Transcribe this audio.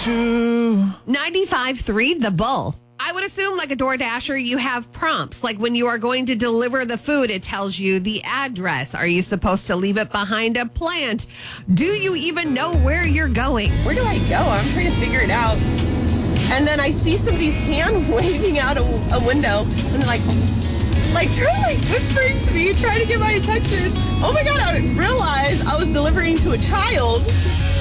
to 95.3 The Bull. I would assume, like a DoorDasher, you have prompts. Like when you are going to deliver the food, it tells you the address. Are you supposed to leave it behind a plant? Do you even know where you're going? Where do I go? I'm trying to figure it out. And then I see somebody's hand waving out a window, and they're like whispering to me, trying to get my attention. Oh my God, I realized I was delivering to a child.